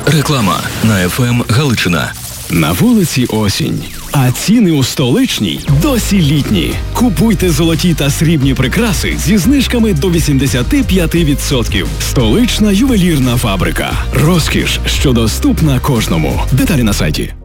Реклама на ФМ Галичина. На вулиці осінь, а ціни у столичній досі літні. Купуйте золоті та срібні прикраси зі знижками до 85%. Столична ювелірна фабрика. Розкіш, що доступна кожному. Деталі на сайті.